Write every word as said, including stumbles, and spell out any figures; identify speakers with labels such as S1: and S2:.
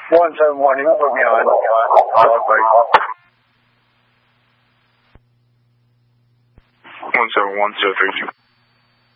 S1: one seven one, you can put me on.
S2: one seven one, zero three two.